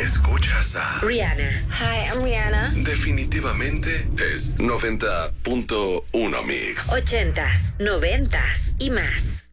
Escuchas a Rihanna. Hi, I'm Rihanna. Definitivamente es 90.1 Mix. 80s, 90s y más.